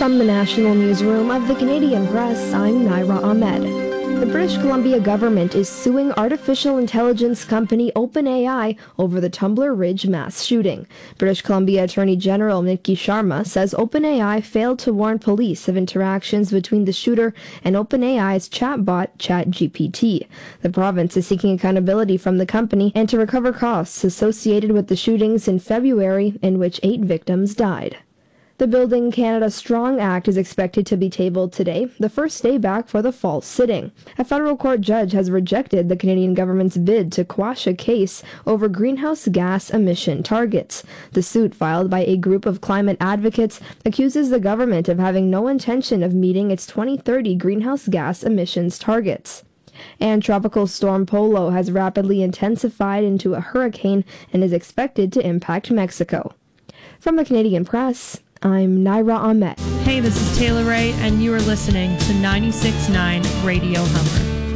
From the National Newsroom of the Canadian Press, I'm Naira Ahmed. The British Columbia government is suing artificial intelligence company OpenAI over the Tumbler Ridge mass shooting. British Columbia Attorney General Nikki Sharma says OpenAI failed to warn police of interactions between the shooter and OpenAI's chatbot ChatGPT. The province is seeking accountability from the company and to recover costs associated with the shootings in February in which 8 victims died. The Building Canada Strong Act is expected to be tabled today, the first day back for the fall sitting. A federal court judge has rejected the Canadian government's bid to quash a case over greenhouse gas emission targets. The suit, filed by a group of climate advocates, accuses the government of having no intention of meeting its 2030 greenhouse gas emissions targets. And Tropical Storm Polo has rapidly intensified into a hurricane and is expected to impact Mexico. From the Canadian Press, I'm Naira Ahmed. Hey, this is Taylor Ray, and you are listening to 96.9 Radio Hummer.